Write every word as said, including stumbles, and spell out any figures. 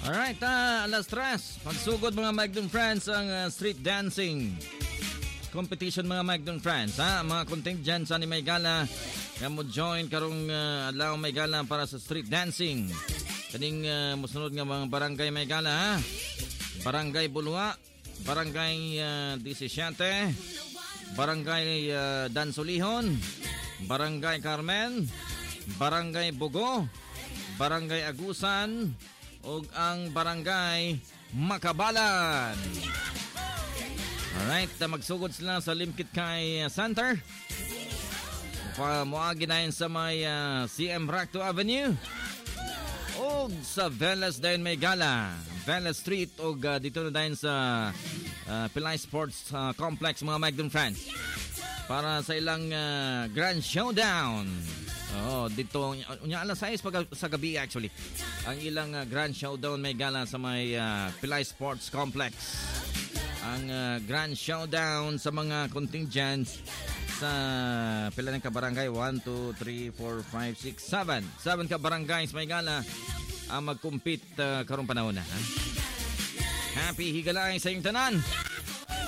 Alright, uh, alas tres. Pagsugod mga Magdon friends ang uh, street dancing competition mga Magdon friends. Ha? Mga contingents ni May Gala nga mo join karong uh, adlaw May Gala para sa street dancing. Kaning uh, musunod nga mga barangay May Gala, ha? Barangay Bulua, Barangay uh, seventeen, Barangay uh, Dansolihon, Barangay Carmen, Barangay Bogo, Barangay Agusan, ug ang Barangay Makabalan. Alright, magsugod sila sa Limkit Kay Center. Pamuagi na yun sa may uh, C M Racto Avenue. O sa Velas dayon may gala. Velas Street o uh, dito na dayon sa uh, Pilay Sports uh, Complex mga Magdon fans. Para sa ilang uh, Grand Showdown. Oh, dito unya alas sais pag sa gabi actually. Ang ilang uh, Grand Showdown may gala sa may uh, Pilay Sports Complex. Ang uh, Grand Showdown sa mga contingents sa pila ng kabarangay one, two, three, four, five, six, seven seven ka barangays may gala ang mag-compete uh, karong panahon na. Ha? Happy higalay sa inyong tanan.